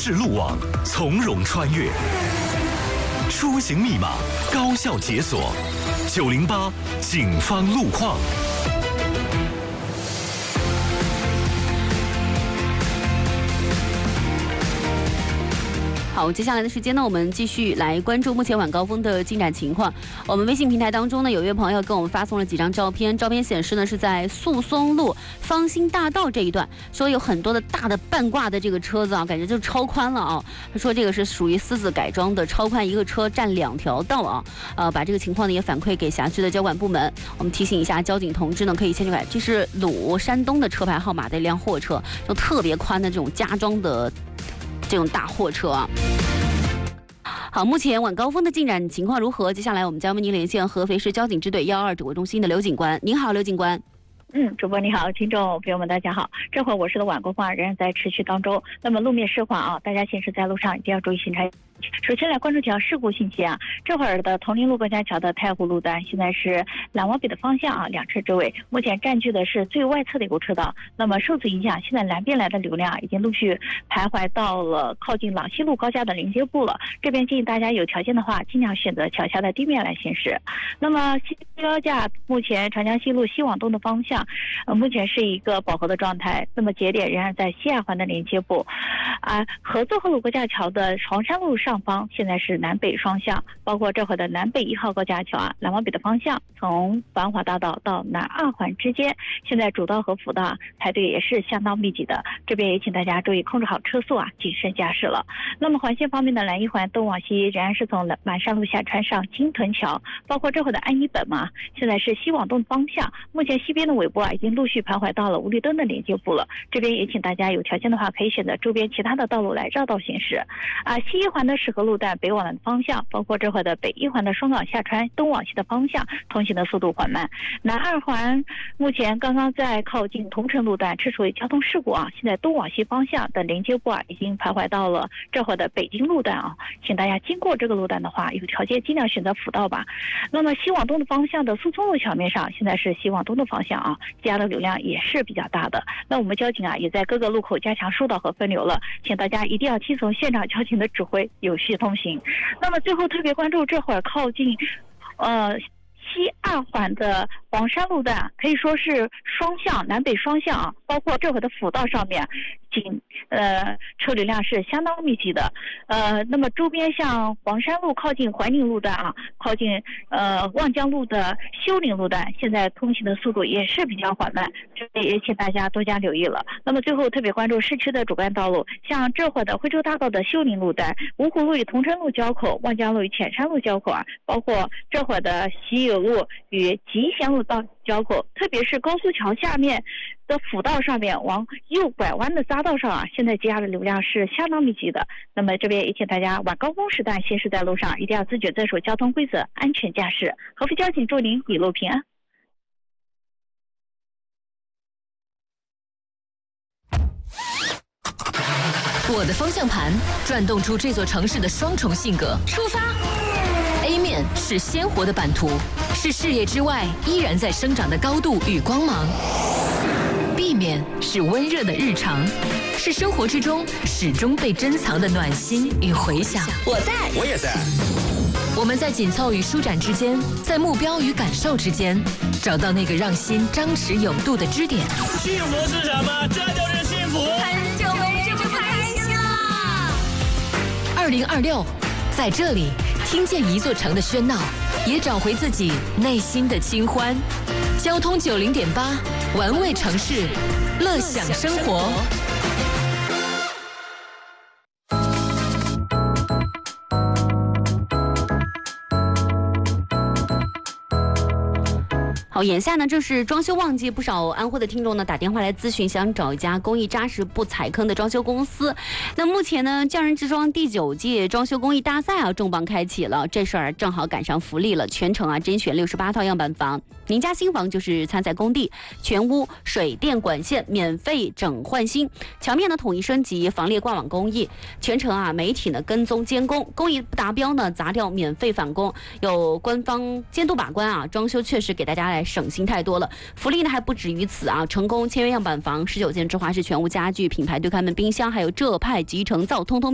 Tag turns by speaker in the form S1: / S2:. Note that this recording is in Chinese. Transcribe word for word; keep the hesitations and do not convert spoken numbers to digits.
S1: 式路网，从容穿越。出行密码，高效解锁。九零八警方路况。
S2: 好，接下来的时间呢，我们继续来关注目前晚高峰的进展情况。我们微信平台当中呢，有一位朋友给我们发送了几张照片，照片显示呢是在宿松路芳心大道这一段，说有很多的大的半挂的这个车子啊，感觉就超宽了啊。他说这个是属于私自改装的，超宽一个车占两条道啊。呃，把这个情况呢也反馈给辖区的交管部门。我们提醒一下交警同志呢，可以先去改，这是鲁山东的车牌号码的一辆货车，就特别宽的这种加装的这种大货车啊。好，目前晚高峰的进展情况如何？接下来我们将为您连线合肥市交警支队幺二指挥中心的刘警官。您好，刘警官。
S3: 嗯，主播你好，听众朋友们大家好。这会儿我市的晚高峰仍然在持续当中，那么路面湿滑啊，大家行驶在路上一定要注意行车。首先来关注条事故信息啊，这会儿的铜陵路高架桥的太湖路段现在是南往北的方向啊，两车之位目前占据的是最外侧的一个车道。那么受此影响，现在南边来的流量已经陆续徘徊到了靠近朗西路高架的连接部了。这边建议大家有条件的话，尽量选择桥下的地面来行驶。那么西高架目前长江西路西往东的方向，呃，目前是一个饱和的状态。那么节点仍然在西二环的连接部，啊，合作河路高架桥的黄山路上方现在是南北双向，包括这会的南北一号高架桥啊，南往北的方向，从繁华大道到南二环之间，现在主道和辅道排队也是相当密集的。这边也请大家注意控制好车速啊，谨慎驾驶了。那么环线方面的南一环东往西仍然是从满山路下穿上金屯桥，包括这会的安一本嘛，现在是西往东方向，目前西边的尾部啊已经陆续徘徊到了五里墩的连接部了。这边也请大家有条件的话，可以选择周边其他的道路来绕道行驶。啊，西一环的石河路段北往南方向，包括这会的北一环的双港下穿东往西的方向，通行的速度缓慢。南二环目前刚刚在靠近桐城路段是属于交通事故啊，现在东往西方向的连接部啊已经徘徊到了这会的北京路段啊，请大家经过这个路段的话，有条件尽量选择辅道吧。那么西往东的方向的苏松路桥面上，现在是西往东的方向啊，加的流量也是比较大的。那我们交警啊也在各个路口加强疏导和分流了，请大家一定要听从现场交警的指挥，有序通行。那么最后特别关注这会儿靠近呃西二环的黄山路段，可以说是双向南北双向啊，包括这会的辅道上面仅呃车流量是相当密集的。呃那么周边像黄山路靠近怀宁路段啊，靠近呃望江路的修宁路段，现在通行的速度也是比较缓慢，这也请大家多加留意了。那么最后特别关注市区的主干道路，像这会的徽州大道的修宁路段、芜湖路与桐城路交口、望江路与浅山路交口啊，包括这会的喜友路与集贤路道交口，特别是高速桥下面的辅道上面往右拐弯的匝道上啊，现在积压的流量是相当密集的。那么这边也请大家晚高峰时段行驶在路上，一定要自觉遵守交通规则，安全驾驶。合肥交警祝您一路平安。
S4: 我的方向盘转动出这座城市的双重性格。出发 A 面是鲜活的版图，是视野之外依然在生长的高度与光芒。B 面是温热的日常，是生活之中始终被珍藏的暖心与回响。
S5: 我在，
S6: 我也在。
S4: 我们在紧凑与舒展之间，在目标与感受之间，找到那个让心张弛有度的支点。
S6: 幸福是什么？这就是幸福。
S5: 很久没这么开心了。
S4: 二零二六，在这里听见一座城的喧闹，也找回自己内心的清欢。交通九零点八，玩味城市，乐享生活。
S2: 好，眼下呢，这是装修旺季，不少安徽的听众呢打电话来咨询，想找一家工艺扎实、不踩坑的装修公司。那目前呢，匠人之装第九届装修工艺大赛啊重磅开启了，这事儿正好赶上福利了，全程啊甄选六十八套样板房，您家新房就是参赛工地，全屋水电管线免费整换新，墙面呢统一升级，防裂挂网工艺，全程啊媒体呢跟踪监工，工艺不达标呢砸掉免费返工，有官方监督把关啊，装修确实给大家来省心太多了。福利呢还不止于此啊，成功签约样板房十九件芝华士全屋家具、品牌对开门、冰箱，还有浙派集成灶，通通